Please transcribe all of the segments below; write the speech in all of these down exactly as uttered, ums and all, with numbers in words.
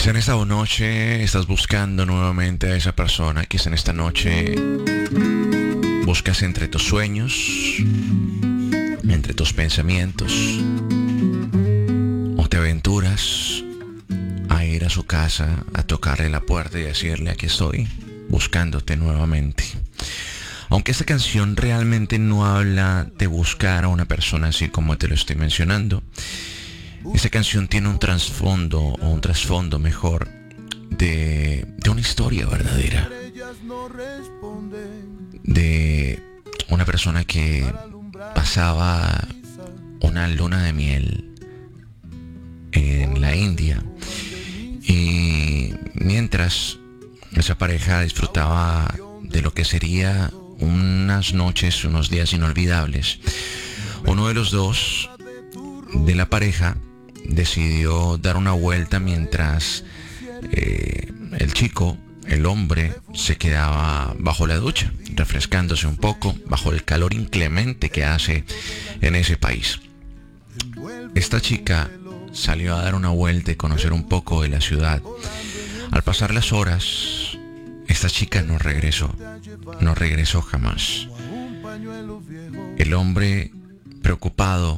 Quizá en esta noche estás buscando nuevamente a esa persona. Quizá en esta noche buscas entre tus sueños, entre tus pensamientos, o te aventuras a ir a su casa, a tocarle la puerta y decirle: aquí estoy, buscándote nuevamente. Aunque esta canción realmente no habla de buscar a una persona así como te lo estoy mencionando, esta canción tiene un trasfondo, o un trasfondo mejor, de, de una historia verdadera. De una persona que pasaba una luna de miel en la India, y mientras esa pareja disfrutaba de lo que sería unas noches, unos días inolvidables, uno de los dos de la pareja decidió dar una vuelta mientras eh, el chico, el hombre, se quedaba bajo la ducha, refrescándose un poco bajo el calor inclemente que hace en ese país. Esta chica salió a dar una vuelta y conocer un poco de la ciudad. Al pasar las horas, esta chica no regresó, no regresó jamás. El hombre, preocupado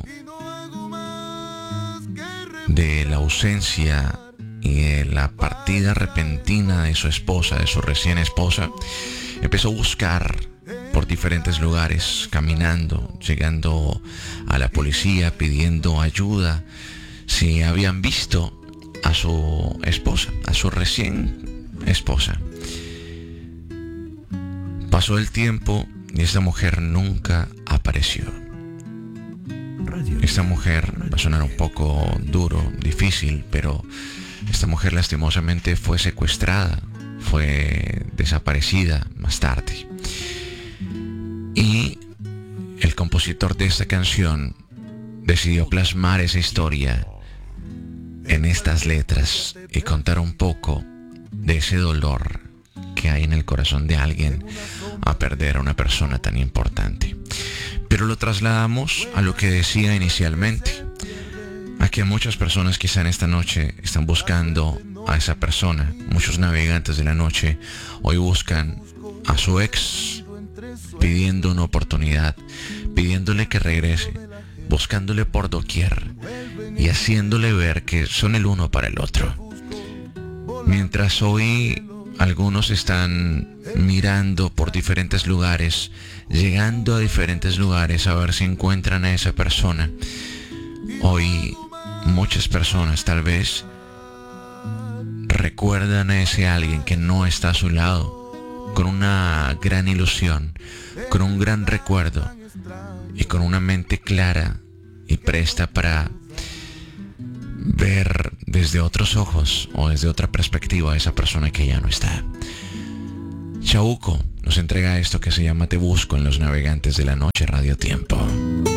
de la ausencia y de la partida repentina de su esposa, de su recién esposa, empezó a buscar por diferentes lugares, caminando, llegando a la policía, pidiendo ayuda, si habían visto a su esposa, a su recién esposa. Pasó el tiempo y esta mujer nunca apareció. Esta mujer, va a sonar un poco duro, difícil, pero esta mujer lastimosamente fue secuestrada, fue desaparecida más tarde. Y el compositor de esta canción decidió plasmar esa historia en estas letras y contar un poco de ese dolor que hay en el corazón de alguien a perder a una persona tan importante. Pero lo trasladamos a lo que decía inicialmente, a que muchas personas quizá en esta noche están buscando a esa persona. Muchos navegantes de la noche hoy buscan a su ex, pidiendo una oportunidad, pidiéndole que regrese, buscándole por doquier y haciéndole ver que son el uno para el otro. Mientras hoy algunos están mirando por diferentes lugares, llegando a diferentes lugares a ver si encuentran a esa persona, hoy muchas personas tal vez recuerdan a ese alguien que no está a su lado con una gran ilusión, con un gran recuerdo y con una mente clara y presta para ver desde otros ojos o desde otra perspectiva a esa persona que ya no está. Chabuco nos entrega esto que se llama Te Busco en Los Navegantes de la Noche, Radio Tiempo.